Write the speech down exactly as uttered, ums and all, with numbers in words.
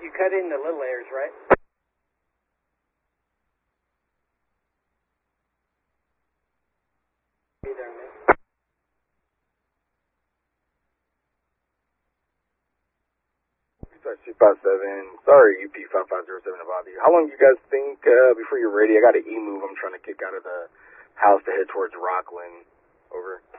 You cut in the little airs, right? Be there, man. two five seven, sorry, U P five five zero seven to bother you. How long do you guys think uh, before you're ready? I got an E-move I'm trying to kick out of the house to head towards Rockland. Over.